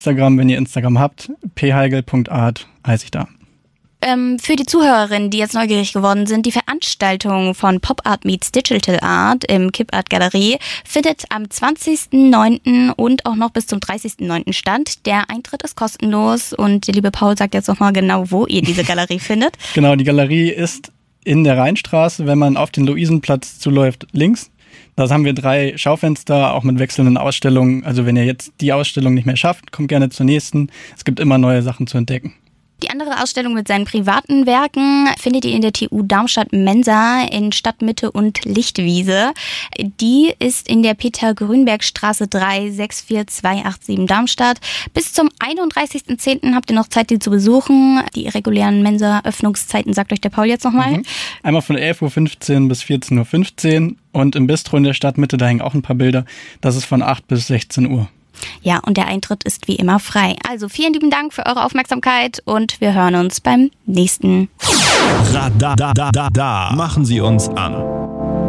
Instagram, wenn ihr Instagram habt, pheigl.art heiße ich da. Für die Zuhörerinnen, die jetzt neugierig geworden sind, die Veranstaltung von Pop Art Meets Digital Art im Kip Art Galerie findet am 20.09. und auch noch bis zum 30.09. statt. Der Eintritt ist kostenlos und der liebe Paul sagt jetzt nochmal genau, wo ihr diese Galerie findet. Genau, die Galerie ist in der Rheinstraße, wenn man auf den Luisenplatz zuläuft, links. Da haben wir 3 Schaufenster, auch mit wechselnden Ausstellungen. Also wenn ihr jetzt die Ausstellung nicht mehr schafft, kommt gerne zur nächsten. Es gibt immer neue Sachen zu entdecken. Die andere Ausstellung mit seinen privaten Werken findet ihr in der TU Darmstadt Mensa in Stadtmitte und Lichtwiese. Die ist in der Peter-Grünberg-Straße 3, 64287 Darmstadt. Bis zum 31.10. habt ihr noch Zeit, die zu besuchen. Die irregulären Mensa-Öffnungszeiten sagt euch der Paul jetzt nochmal. Einmal von 11.15 Uhr bis 14.15 Uhr und im Bistro in der Stadtmitte, da hängen auch ein paar Bilder. Das ist von 8 bis 16 Uhr. Ja, und der Eintritt ist wie immer frei. Also vielen lieben Dank für eure Aufmerksamkeit und wir hören uns beim nächsten. Machen Sie uns an.